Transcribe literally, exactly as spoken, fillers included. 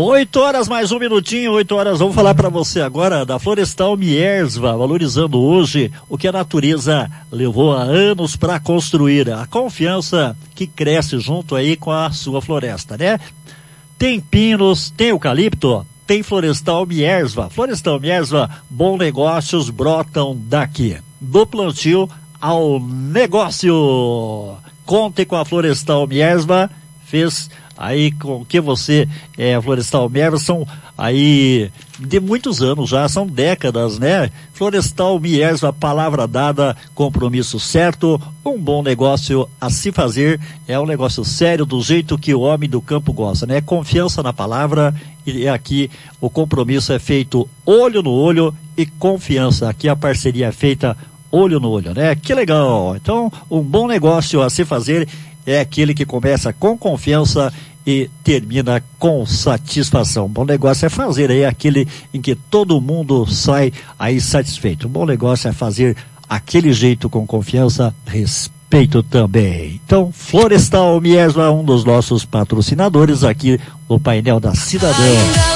Oito horas mais um minutinho, oito horas, vamos falar para você agora da Florestal Miersva, valorizando hoje o que a natureza levou há anos para construir, a confiança que cresce junto aí com a sua floresta, né? Tem pinos, tem eucalipto, tem Florestal Miersva. Florestal Miersva, bons negócios brotam daqui, do plantio ao negócio. Conte com a Florestal Miersva, fez aí com que você, é, Florestal Miersva, são aí de muitos anos já, são décadas, né? Florestal Miersva, palavra dada, compromisso certo, um bom negócio a se fazer, é um negócio sério do jeito que o homem do campo gosta, né? Confiança na palavra, e aqui o compromisso é feito olho no olho e confiança, aqui a parceria é feita olho no olho, né? Que legal! Então, um bom negócio a se fazer é aquele que começa com confiança e termina com satisfação. Um bom negócio é fazer aí aquele em que todo mundo sai aí satisfeito. Um bom negócio é fazer aquele jeito com confiança, respeito também. Então, Florestal Miersva, um dos nossos patrocinadores aqui no painel da Cidadã.